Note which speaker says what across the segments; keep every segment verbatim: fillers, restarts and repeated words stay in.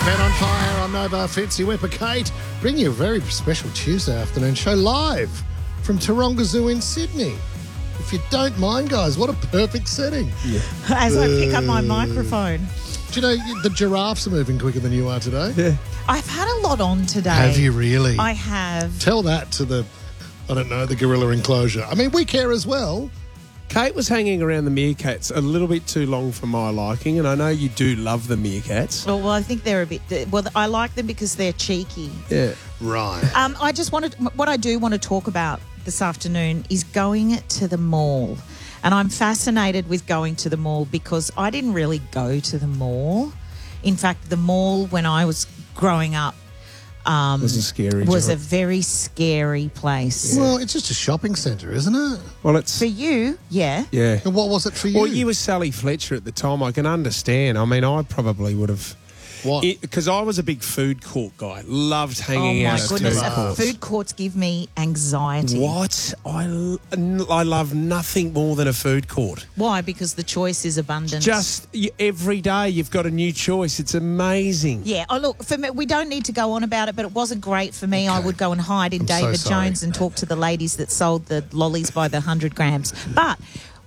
Speaker 1: Men on Fire on Nova. Fitzy, Whipper, Kate, bring you a very special Tuesday afternoon show live from Taronga Zoo in Sydney. If you don't mind, guys, what a perfect setting.
Speaker 2: Yeah. As I pick up my microphone.
Speaker 1: Do you know the giraffes are moving quicker than you are today?
Speaker 2: Yeah. I've had a lot on today.
Speaker 1: Have you really?
Speaker 2: I have.
Speaker 1: Tell that to the, I don't know, the gorilla enclosure. I mean, we care as well.
Speaker 3: Kate was hanging around the meerkats a little bit too long for my liking, and I know you do love the meerkats.
Speaker 2: Well, well I think they're a bit... Well, I like them because they're cheeky.
Speaker 3: Yeah.
Speaker 1: Right.
Speaker 2: Um, I just wanted... What I do want to talk about this afternoon is going to the mall. And I'm fascinated with going to the mall because I didn't really go to the mall. In fact, the mall when I was growing up um,
Speaker 3: was a scary
Speaker 2: was
Speaker 3: job.
Speaker 2: a very scary place.
Speaker 1: Yeah. Well, it's just a shopping centre, isn't it?
Speaker 3: Well, it's...
Speaker 2: For you, yeah.
Speaker 3: Yeah.
Speaker 1: And what was it for you?
Speaker 3: Well, you were Sally Fletcher at the time. I can understand. I mean, I probably would have...
Speaker 1: What?
Speaker 3: Because I was a big food court guy. Loved hanging
Speaker 2: oh,
Speaker 3: out
Speaker 2: my
Speaker 3: at
Speaker 2: goodness.
Speaker 3: food
Speaker 2: Uh,
Speaker 3: courts.
Speaker 2: Food courts give me anxiety.
Speaker 3: What? I, l- I love nothing more than a food court.
Speaker 2: Why? Because the choice is abundant.
Speaker 3: Just you, every day you've got a new choice. It's amazing.
Speaker 2: Yeah. Oh, look, for me, we don't need to go on about it, but it wasn't great for me.
Speaker 1: Okay.
Speaker 2: I would go and hide in
Speaker 1: I'm so
Speaker 2: David
Speaker 1: sorry.
Speaker 2: Jones and talk to the ladies that sold the lollies by the hundred grams. But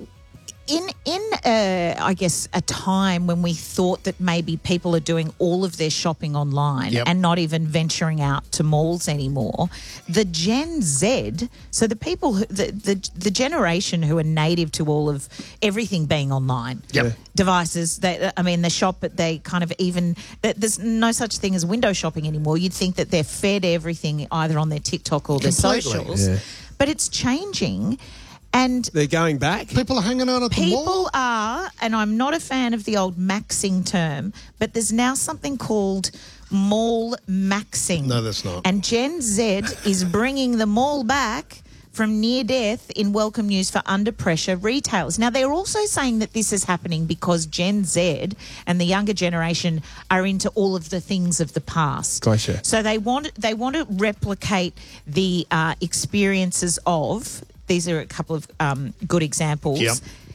Speaker 2: in in uh, I guess a time when we thought that maybe people are doing all of their shopping online
Speaker 1: Yep.
Speaker 2: and not even venturing out to malls anymore, the Gen Z, so the people, who, the, the the generation who are native to all of everything being online,
Speaker 1: Yep.
Speaker 2: devices. They, I mean, they shop, but they kind of even. There's no such thing as window shopping anymore. You'd think that they're fed everything either on their TikTok or their
Speaker 1: Completely.
Speaker 2: socials,
Speaker 3: Yeah.
Speaker 2: but it's changing. And
Speaker 3: They're going back.
Speaker 1: People are hanging out at the
Speaker 2: people
Speaker 1: mall.
Speaker 2: are, and I'm not a fan of the old maxing term, but there's now something called mall maxing.
Speaker 1: No, that's not.
Speaker 2: And Gen Z is bringing the mall back from near death in welcome news for under pressure retailers. Now, they're also saying that this is happening because Gen Z and the younger generation are into all of the things of the past.
Speaker 3: Gotcha.
Speaker 2: So they want they want to replicate the uh, experiences of. These are a couple of um, good examples.
Speaker 1: Yep.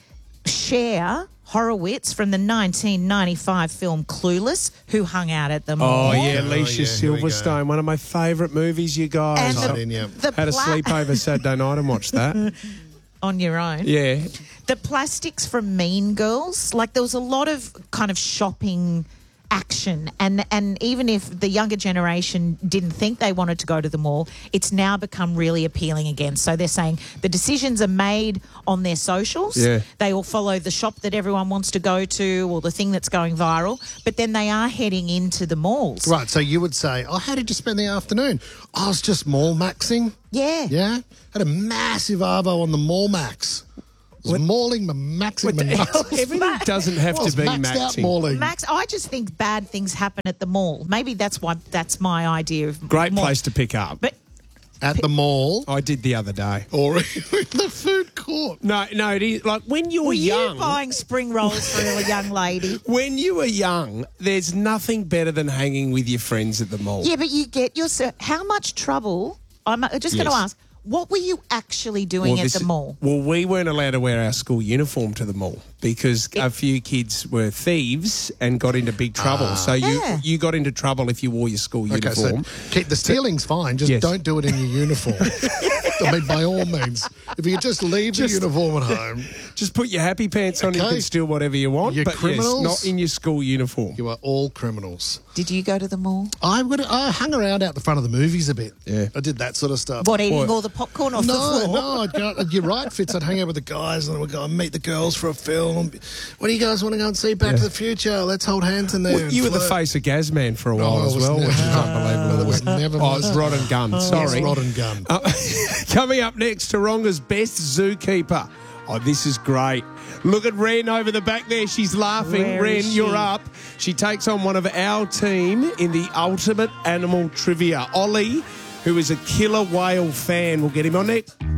Speaker 2: Cher Horowitz from the nineteen ninety-five film Clueless, who hung out at the mall.
Speaker 3: Oh, yeah,
Speaker 1: Oh,
Speaker 3: Alicia
Speaker 1: yeah, here we go.
Speaker 3: Silverstone, one of my favourite movies, you guys.
Speaker 2: And
Speaker 1: Tied
Speaker 2: the,
Speaker 1: in, yeah.
Speaker 2: the
Speaker 3: Had a
Speaker 2: pla-
Speaker 3: sleepover Saturday night and watched that.
Speaker 2: on your own.
Speaker 3: Yeah.
Speaker 2: The plastics from Mean Girls, like there was a lot of kind of shopping action, and and even if the younger generation didn't think they wanted to go to the mall, it's now become really appealing again. So they're saying the decisions are made on their socials.
Speaker 3: Yeah.
Speaker 2: They all follow the shop that everyone wants to go to or the thing that's going viral, but then they are heading into the malls.
Speaker 1: Right, so you would say, oh, how did you spend the afternoon? I was just mall maxing.
Speaker 2: Yeah.
Speaker 1: Yeah? Had a massive arvo on the mall max. I was mauling, my maxing,
Speaker 3: What
Speaker 1: my
Speaker 3: the hell?
Speaker 1: nuts.
Speaker 3: Everything doesn't have
Speaker 1: I was
Speaker 3: to be
Speaker 1: maxed out
Speaker 3: maxing.
Speaker 1: mauling.
Speaker 2: Max, I just think bad things happen at the mall. Maybe that's why that's my idea of
Speaker 3: Great
Speaker 2: mall.
Speaker 3: place to pick up.
Speaker 2: But
Speaker 1: At the mall
Speaker 3: I did the other day.
Speaker 1: or in the food court.
Speaker 3: No, no, it is like when you were
Speaker 2: were
Speaker 3: young.
Speaker 2: you buying spring rolls for a young lady?
Speaker 3: When you were young, there's nothing better than hanging with your friends at the mall.
Speaker 2: Yeah, but you get yourself. How much trouble? I'm just going to
Speaker 3: Yes.
Speaker 2: ask. What were you actually doing
Speaker 3: Well,
Speaker 2: at
Speaker 3: this
Speaker 2: the
Speaker 3: is-
Speaker 2: mall?
Speaker 3: Well, we weren't allowed to wear our school uniform to the mall because a few kids were thieves and got into big trouble. so you
Speaker 2: Yeah.
Speaker 3: you got into trouble if you wore your school
Speaker 1: Okay,
Speaker 3: uniform.
Speaker 1: so keep, the stealing's fine. Just
Speaker 3: Yes.
Speaker 1: don't do it in your uniform. I mean, by all means. If you could just leave
Speaker 3: Just-
Speaker 1: the uniform at home,
Speaker 3: Just put your happy pants on. You
Speaker 1: Okay.
Speaker 3: can steal whatever you want.
Speaker 1: You
Speaker 3: but
Speaker 1: criminals.
Speaker 3: yes, not in your school uniform.
Speaker 1: you are all criminals.
Speaker 2: Did you go to the mall?
Speaker 1: I would. I hung around out the front of the movies a bit.
Speaker 3: Yeah.
Speaker 1: I did that sort of stuff.
Speaker 2: What, eating
Speaker 3: What?
Speaker 2: all the popcorn off the
Speaker 1: No,
Speaker 2: floor?
Speaker 1: no, I'd go, you're right, Fitz. I'd hang out with the guys and we'd go and meet the girls for a film. What do you guys want to go and see? Back
Speaker 3: Yeah.
Speaker 1: to the Future. Let's hold hands in there.
Speaker 3: Well,
Speaker 1: and
Speaker 3: you were the
Speaker 1: flirt.
Speaker 3: face of Gazman for a while
Speaker 1: Oh, I
Speaker 3: as
Speaker 1: was
Speaker 3: well,
Speaker 1: never-
Speaker 3: which is
Speaker 1: No,
Speaker 3: unbelievable.
Speaker 1: that was never
Speaker 3: Oh, it's
Speaker 1: my-
Speaker 3: Rod and Gun. Sorry.
Speaker 1: Yes, Rod and Gun.
Speaker 3: Uh, coming up next, Taronga's best zookeeper. Oh, this is great. Look at Ren over the back there. She's laughing.
Speaker 2: Where
Speaker 3: Ren,
Speaker 2: is she?
Speaker 3: you're up. She takes on one of our team in the ultimate animal trivia. Ollie, who is a killer whale fan. We'll get him on next.